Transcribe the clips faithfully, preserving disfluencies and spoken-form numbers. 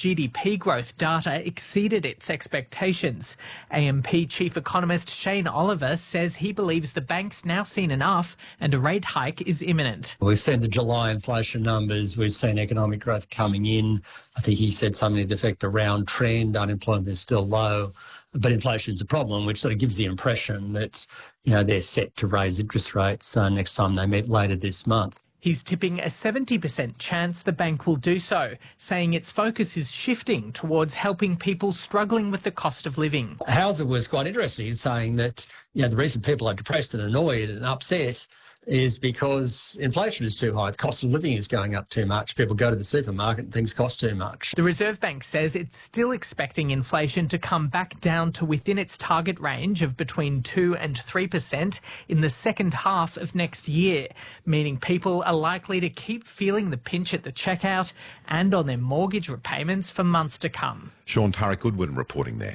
G D P growth data exceeded its expectations. A M P chief economist Shane Oliver says he believes the bank's now seen enough and a rate hike is imminent. We've seen the July inflation numbers, we've seen economic growth coming in. I think he said something to the effect around trend, unemployment is still low, but inflation is a problem, which sort of gives the impression that, you know, they're set to raise interest rates uh, next time they meet later this month. He's tipping a seventy percent chance the bank will do so, saying its focus is shifting towards helping people struggling with the cost of living. Hauser was quite interesting in saying that, you know, the reason people are depressed and annoyed and upset is because inflation is too high. The cost of living is going up too much. People go to the supermarket and things cost too much. The Reserve Bank says it's still expecting inflation to come back down to within its target range of between two and three percent in the second half of next year, meaning people are likely to keep feeling the pinch at the checkout and on their mortgage repayments for months to come. Sean Turek Goodwin reporting there.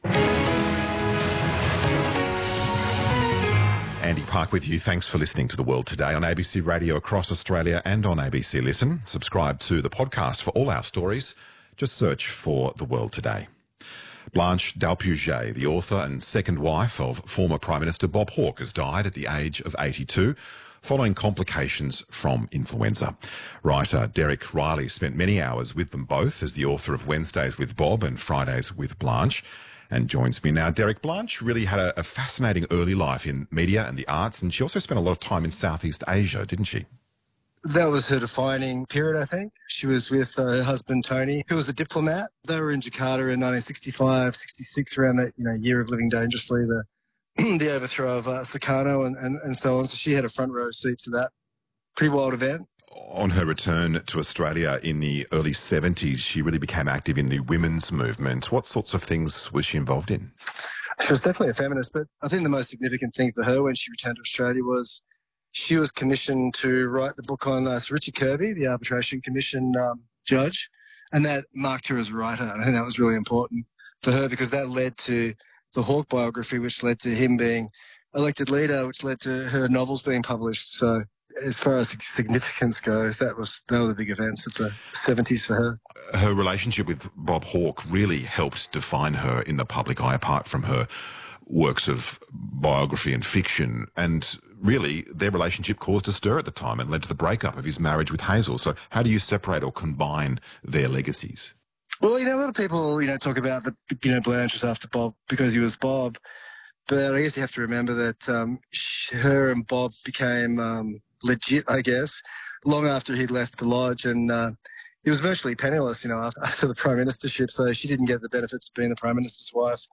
Andy Park with you. Thanks for listening to The World Today on A B C Radio across Australia and on A B C Listen. Subscribe to the podcast for all our stories. Just search for The World Today. Blanche Dalpuget, the author and second wife of former Prime Minister Bob Hawke, has died at the age of eighty-two following complications from influenza. Writer Derek Riley spent many hours with them both as the author of Wednesdays with Bob and Fridays with Blanche, and joins me now. Derek, Blanche really had a, a fascinating early life in media and the arts, and she also spent a lot of time in Southeast Asia, didn't she? That was her defining period, I think. She was with uh, her husband, Tony, who was a diplomat. They were in Jakarta in nineteen sixty-five, sixty-six, around that, you know, year of living dangerously, the the overthrow of uh, Sukarno and, and, and so on. So she had a front row seat to that pretty wild event. On her return to Australia in the early seventies, she really became active in the women's movement. What sorts of things was she involved in? She was definitely a feminist, but I think the most significant thing for her when she returned to Australia was she was commissioned to write the book on uh, Sir Richard Kirby, the Arbitration Commission um, judge, and that marked her as a writer. And I think that was really important for her because that led to the Hawke biography, which led to him being elected leader, which led to her novels being published. So as far as significance goes, that was that were the big events of the seventies for her. Her relationship with Bob Hawke really helped define her in the public eye, apart from her works of biography and fiction. And really, their relationship caused a stir at the time and led to the breakup of his marriage with Hazel. So how do you separate or combine their legacies? Well, you know, a lot of people, you know, talk about that, you know, Blanche was after Bob because he was Bob. But I guess you have to remember that um, her and Bob became um, legit, I guess, long after he'd left the lodge. And uh, he was virtually penniless, you know, after, after the prime ministership. So she didn't get the benefits of being the prime minister's wife.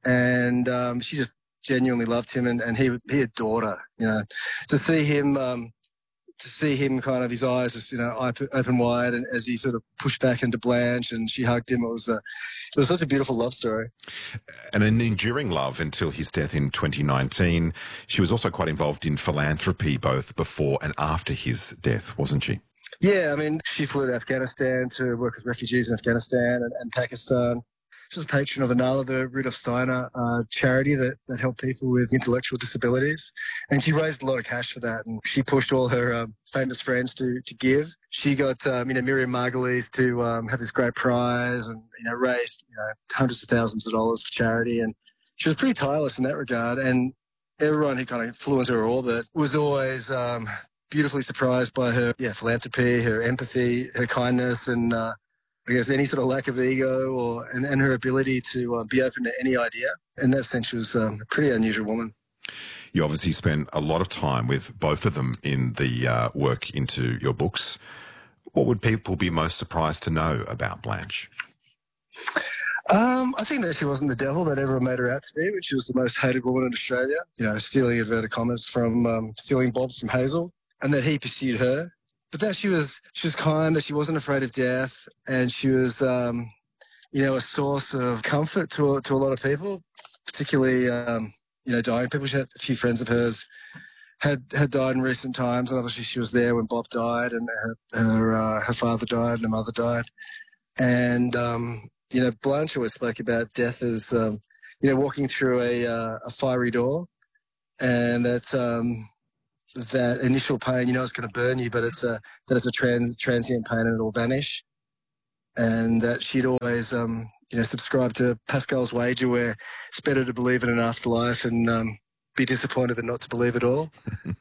And um, she just genuinely loved him, and, and he he adored her, you know. To see him, um, to see him kind of, his eyes just, you know, open, open wide, and as he sort of pushed back into Blanche and she hugged him, it was, a, it was such a beautiful love story. And an enduring love until his death in twenty nineteen. She was also quite involved in philanthropy both before and after his death, wasn't she? Yeah, I mean, she flew to Afghanistan to work with refugees in Afghanistan and, and Pakistan. She was a patron of ANALA, the Rudolf Steiner uh, charity that, that helped people with intellectual disabilities. And she raised a lot of cash for that. And she pushed all her um, famous friends to to give. She got, um, you know, Miriam Margolyes to um, have this great prize and, you know, raised, you know, hundreds of thousands of dollars for charity. And she was pretty tireless in that regard. And everyone who kind of flew into her orbit was always um, beautifully surprised by her, yeah, philanthropy, her empathy, her kindness, and uh, I guess any sort of lack of ego or and, and her ability to uh, be open to any idea. In that sense, she was um, a pretty unusual woman. You obviously spent a lot of time with both of them in the uh, work into your books. What would people be most surprised to know about Blanche? Um, I think that she wasn't the devil that everyone made her out to be, which was the most hated woman in Australia. You know, stealing inverted commas from um, stealing Bob from Hazel, and that he pursued her. But that she was she was kind, that she wasn't afraid of death, and she was, um, you know, a source of comfort to a, to a lot of people, particularly, um, you know, dying people. She had a few friends of hers had had died in recent times, and obviously she was there when Bob died, and her her, uh, her father died, and her mother died. And, um, you know, Blanche always spoke about death as, um, you know, walking through a, uh, a fiery door, and that... Um, that initial pain, you know, it's going to burn you, but it's a that it's a trans, transient pain and it'll vanish. and that she'd always, um, you know, subscribe to Pascal's wager where it's better to believe in an afterlife and um, be disappointed than not to believe at all.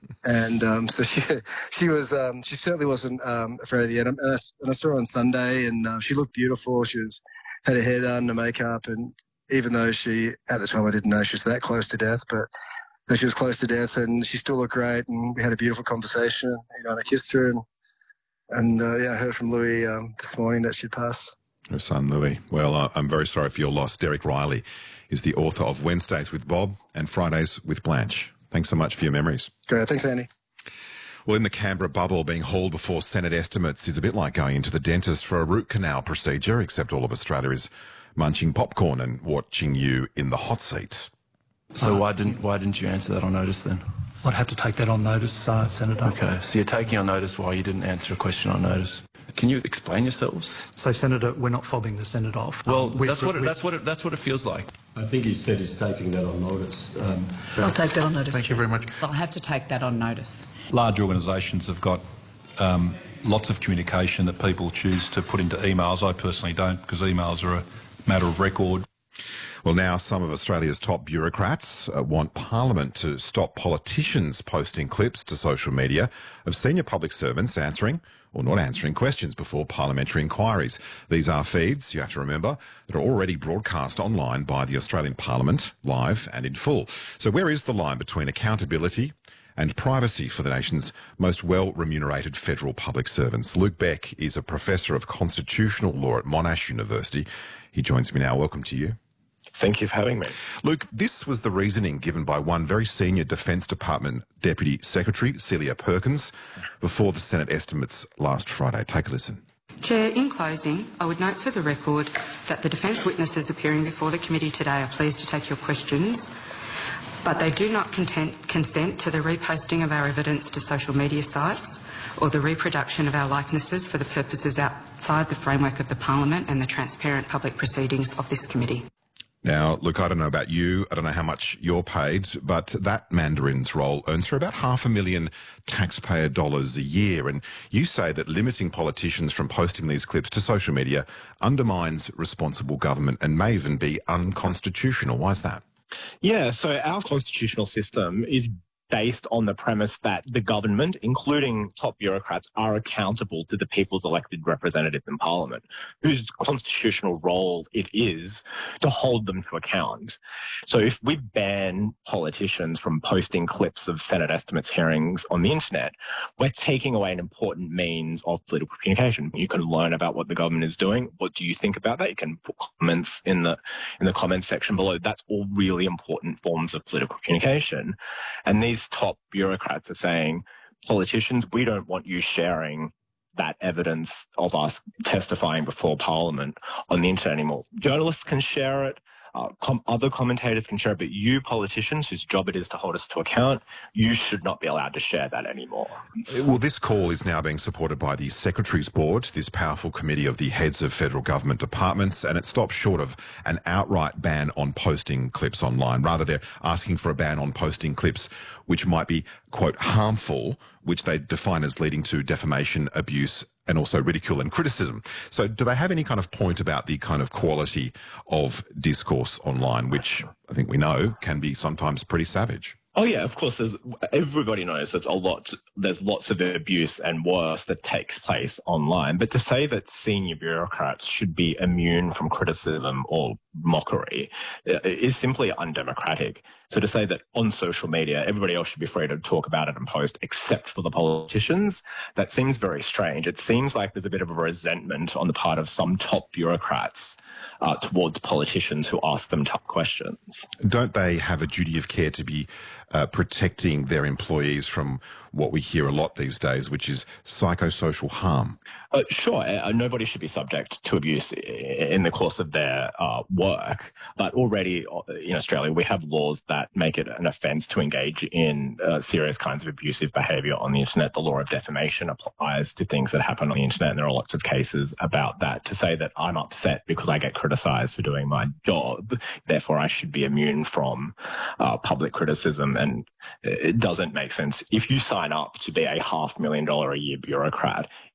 And um, so she she was um, she certainly wasn't um, afraid of the end. And I, and I saw her on Sunday, and uh, she looked beautiful. She was had her hair done, her makeup, and even though she at the time I didn't know she was that close to death, but so she was close to death, and she still looked great. And we had a beautiful conversation. You know, and I kissed her, and and uh, yeah, I heard from Louis um, this morning that she'd passed. Her son, Louis. Well, uh, I'm very sorry for your loss. Derek Riley is the author of Wednesdays with Bob and Fridays with Blanche. Thanks so much for your memories. Great. Thanks, Andy. Well, in the Canberra bubble, being hauled before Senate estimates is a bit like going into the dentist for a root canal procedure, except all of Australia is munching popcorn and watching you in the hot seat. So why didn't why didn't you answer that on notice then? I'd have to take that on notice, uh, Senator. Okay, so you're taking on notice why you didn't answer a question on notice. Can you explain yourselves? So, Senator, we're not fobbing the Senate off. Well, um, that's what it, that's what it, that's what it feels like. I think he said he's taking that on notice. Um, I'll take that on notice. Thank you very much. I'll have to take that on notice. Large organisations have got um, lots of communication that people choose to put into emails. I personally don't, because emails are a matter of record. Well, now some of Australia's top bureaucrats uh, want Parliament to stop politicians posting clips to social media of senior public servants answering or not answering questions before parliamentary inquiries. These are feeds, you have to remember, that are already broadcast online by the Australian Parliament, live and in full. So where is the line between accountability and privacy for the nation's most well-remunerated federal public servants? Luke Beck is a professor of constitutional law at Monash University. He joins me now. Welcome to you. Thank you for having me. Luke, this was the reasoning given by one very senior Defence Department Deputy Secretary, Celia Perkins, before the Senate estimates last Friday. Take a listen. Chair, in closing, I would note for the record that the defence witnesses appearing before the committee today are pleased to take your questions, but they do not content, consent to the reposting of our evidence to social media sites or the reproduction of our likenesses for the purposes outside the framework of the Parliament and the transparent public proceedings of this committee. Now, look, I don't know about you, I don't know how much you're paid, but that Mandarin's role earns her about half a million taxpayer dollars a year. And you say that limiting politicians from posting these clips to social media undermines responsible government and may even be unconstitutional. Why is that? Yeah, so our constitutional system is based on the premise that the government, including top bureaucrats, are accountable to the people's elected representatives in Parliament, whose constitutional role it is to hold them to account. So if we ban politicians from posting clips of Senate estimates hearings on the internet, we're taking away an important means of political communication. You can learn about what the government is doing. What do you think about that? You can put comments in the in the comments section below. That's all really important forms of political communication. And these top bureaucrats are saying, politicians, we don't want you sharing that evidence of us testifying before Parliament on the internet anymore. Journalists can share it. Uh, com- other commentators can share it, but you politicians, whose job it is to hold us to account, you should not be allowed to share that anymore. Well, this call is now being supported by the Secretary's Board, this powerful committee of the heads of federal government departments, and it stops short of an outright ban on posting clips online. Rather, they're asking for a ban on posting clips which might be, quote, harmful, which they define as leading to defamation, abuse, and also ridicule and criticism. So do they have any kind of point about the kind of quality of discourse online, which I think we know can be sometimes pretty savage? Oh yeah, of course. There's everybody knows there's a lot. There's lots of abuse and worse that takes place online. But to say that senior bureaucrats should be immune from criticism or mockery is simply undemocratic. So to say that on social media everybody else should be free to talk about it and post, except for the politicians, that seems very strange. It seems like there's a bit of a resentment on the part of some top bureaucrats uh, towards politicians who ask them tough questions. Don't they have a duty of care to be uh, protecting their employees from what we hear a lot these days, which is psychosocial harm? Uh, sure, uh, nobody should be subject to abuse in the course of their uh, work, but already in Australia we have laws that make it an offence to engage in uh, serious kinds of abusive behaviour on the internet. The law of defamation applies to things that happen on the internet, and there are lots of cases about that. To say that I'm upset because I get criticised for doing my job, therefore I should be immune from uh, public criticism, and it doesn't make sense. If you sign up to be a half million dollar a year bureaucrat,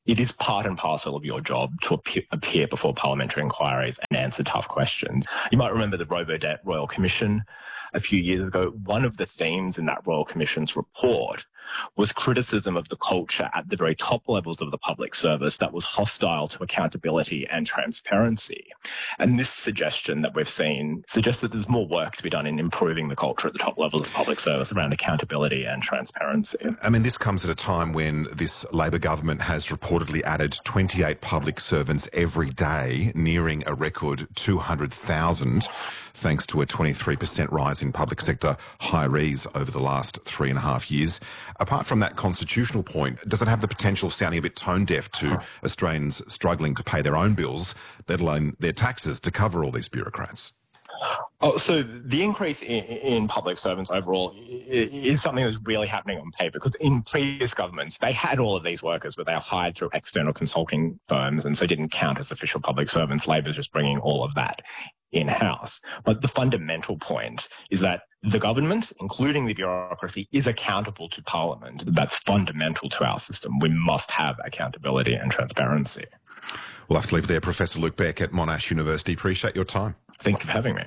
it is part and parcel of your job to appear, appear before parliamentary inquiries and answer tough questions. You might remember the Robodebt Royal Commission a few years ago. One of the themes in that Royal Commission's report was criticism of the culture at the very top levels of the public service that was hostile to accountability and transparency. And this suggestion that we've seen suggests that there's more work to be done in improving the culture at the top levels of public service around accountability and transparency. I mean, this comes at a time when this Labor government has reportedly added twenty-eight public servants every day, nearing a record two hundred thousand, thanks to a twenty-three percent rise in public sector hirees over the last three and a half years. Apart from that constitutional point, does it have the potential of sounding a bit tone-deaf to Australians struggling to pay their own bills, let alone their taxes, to cover all these bureaucrats? Oh, so the increase in, in public servants overall is something that's really happening on paper, because in previous governments, they had all of these workers, but they were hired through external consulting firms and so didn't count as official public servants. Labor's just bringing all of that in-house. But the fundamental point is that the government, including the bureaucracy, is accountable to Parliament. That's fundamental to our system. We must have accountability and transparency. We'll have to leave it there. Professor Luke Beck at Monash University. Appreciate your time. Thank you for having me.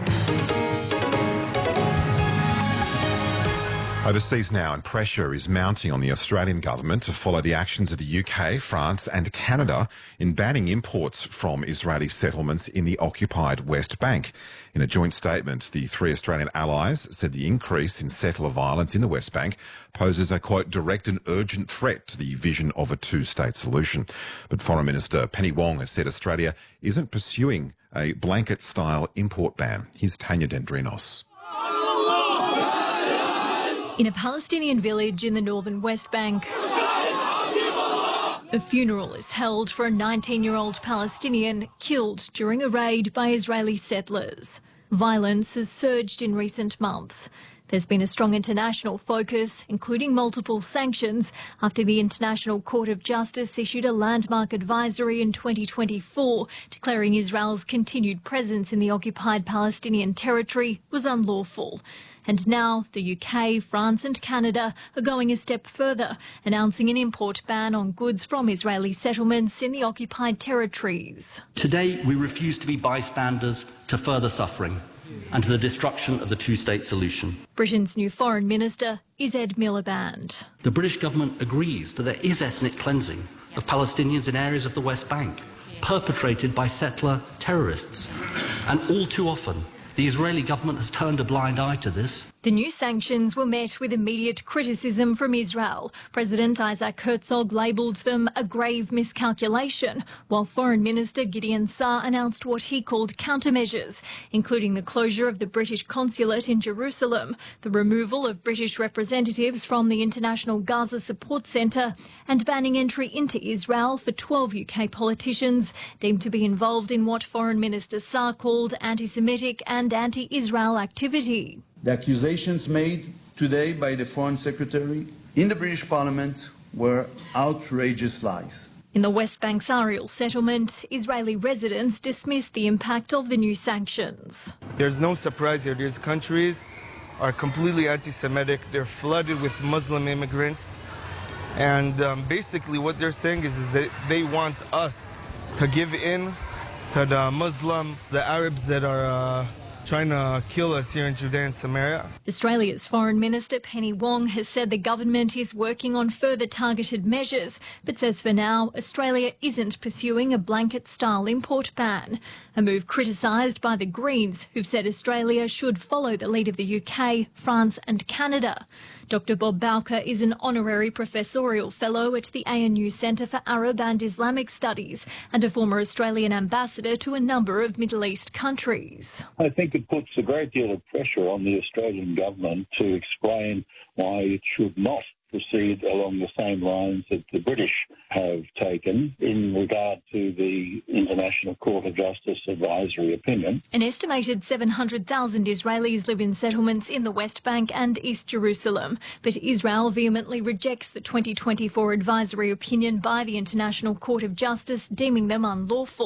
Overseas now, and pressure is mounting on the Australian government to follow the actions of the U K, France and Canada in banning imports from Israeli settlements in the occupied West Bank. In a joint statement, the three Australian allies said the increase in settler violence in the West Bank poses a, quote, direct and urgent threat to the vision of a two-state solution. But Foreign Minister Penny Wong has said Australia isn't pursuing a blanket-style import ban. Here's Tanya Dendrinos. In a Palestinian village in the northern West Bank, a funeral is held for a nineteen-year-old Palestinian killed during a raid by Israeli settlers. Violence has surged in recent months. There's been a strong international focus, including multiple sanctions, after the International Court of Justice issued a landmark advisory in twenty twenty-four, declaring Israel's continued presence in the occupied Palestinian territory was unlawful. And now the U K, France and Canada are going a step further, announcing an import ban on goods from Israeli settlements in the occupied territories. Today, we refuse to be bystanders to further suffering and to the destruction of the two-state solution. Britain's new Foreign Minister is Ed Miliband. The British government agrees that there is ethnic cleansing of Palestinians in areas of the West Bank, perpetrated by settler terrorists. And all too often, the Israeli government has turned a blind eye to this. The new sanctions were met with immediate criticism from Israel. President Isaac Herzog labelled them a grave miscalculation, while Foreign Minister Gideon Saar announced what he called countermeasures, including the closure of the British consulate in Jerusalem, the removal of British representatives from the International Gaza Support Centre, and banning entry into Israel for twelve U K politicians deemed to be involved in what Foreign Minister Saar called anti-Semitic and anti-Israel activity. The accusations made today by the Foreign Secretary in the British Parliament were outrageous lies. In the West Bank's Ariel settlement, Israeli residents dismissed the impact of the new sanctions. There's no surprise here. These countries are completely anti-Semitic. They're flooded with Muslim immigrants. And um, basically what they're saying is, is that they want us to give in to the Muslim, the Arabs that are uh, trying to kill us here in Judea and Samaria. Australia's Foreign Minister Penny Wong has said the government is working on further targeted measures, but says for now Australia isn't pursuing a blanket-style import ban, a move criticised by the Greens, who've said Australia should follow the lead of the U K, France and Canada. Doctor Bob Bowker is an honorary professorial fellow at the A N U Centre for Arab and Islamic Studies and a former Australian ambassador to a number of Middle East countries. I think it puts a great deal of pressure on the Australian government to explain why it should not proceed along the same lines that the British have taken in regard to the International Court of Justice advisory opinion. An estimated seven hundred thousand Israelis live in settlements in the West Bank and East Jerusalem, but Israel vehemently rejects the twenty twenty-four advisory opinion by the International Court of Justice, deeming them unlawful.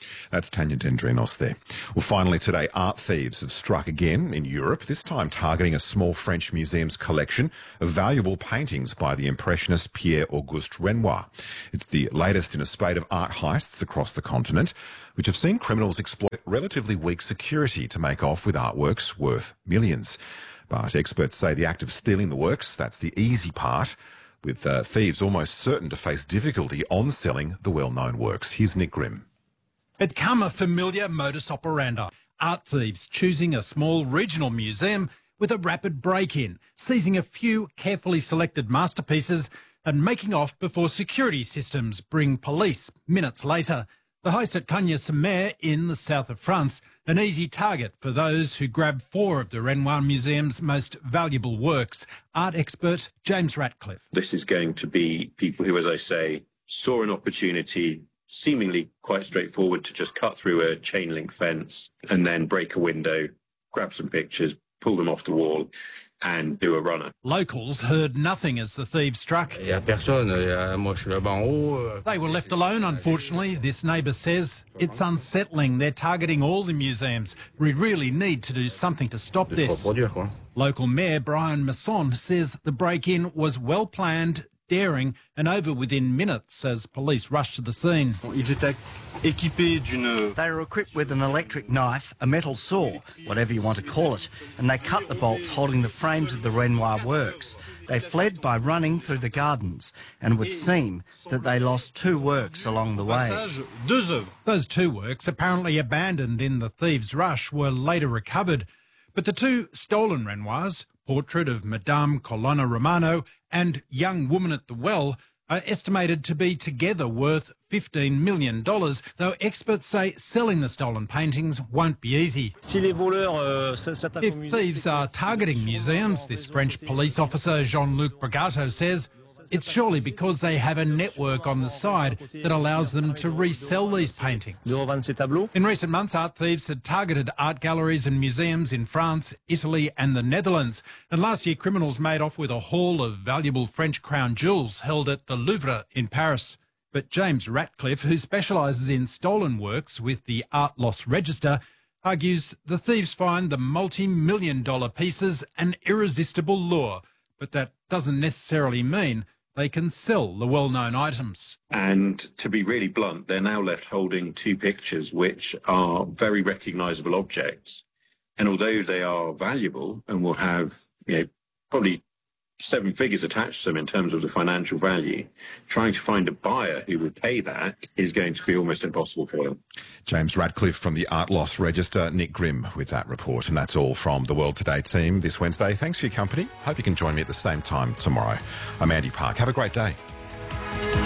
That's Tanya Dendrinos there. Well, finally today, art thieves have struck again in Europe, this time targeting a small French museum's collection of valuable paintings by the Impressionist Pierre-Auguste Renoir. It's the latest in a spate of art heists across the continent, which have seen criminals exploit relatively weak security to make off with artworks worth millions. But experts say the act of stealing the works, that's the easy part, with uh, thieves almost certain to face difficulty on selling the well-known works. Here's Nick Grimm. It come a familiar modus operandi. Art thieves choosing a small regional museum with a rapid break-in, seizing a few carefully selected masterpieces and making off before security systems bring police minutes later. The heist at Cagnes-sur-Mer in the south of France, an easy target for those who grab four of the Renoir Museum's most valuable works. Art expert James Ratcliffe. This is going to be people who, as I say, saw an opportunity, seemingly quite straightforward, to just cut through a chain link fence and then break a window, grab some pictures, pull them off the wall and do a runner. Locals heard nothing as the thieves struck. They were left alone, unfortunately, this neighbour says. It's unsettling. They're targeting all the museums. We really need to do something to stop this. Local Mayor Brian Masson says the break-in was well planned, daring and over within minutes as police rushed to the scene. They were equipped with an electric knife, a metal saw, whatever you want to call it, and they cut the bolts holding the frames of the Renoir works. They fled by running through the gardens, and it would seem that they lost two works along the way. Those two works, apparently abandoned in the thieves' rush, were later recovered. But the two stolen Renoirs, portrait of Madame Colonna Romano and Young Woman at the Well, are estimated to be together worth fifteen million dollars, though experts say selling the stolen paintings won't be easy. If thieves are targeting museums, this French police officer Jean-Luc Bragato says, it's surely because they have a network on the side that allows them to resell these paintings. In recent months, art thieves had targeted art galleries and museums in France, Italy and the Netherlands. And last year, criminals made off with a haul of valuable French crown jewels held at the Louvre in Paris. But James Ratcliffe, who specialises in stolen works with the Art Loss Register, argues the thieves find the multi-million dollar pieces an irresistible lure. But that doesn't necessarily mean they can sell the well-known items. And to be really blunt, they're now left holding two pictures which are very recognisable objects. And although they are valuable and will have, you know, probably seven figures attached to them in terms of the financial value, trying to find a buyer who would pay that is going to be almost impossible for them. James Ratcliffe from the Art Loss Register, Nick Grimm with that report. And that's all from the World Today team this Wednesday. Thanks for your company. Hope you can join me at the same time tomorrow. I'm Andy Park. Have a great day.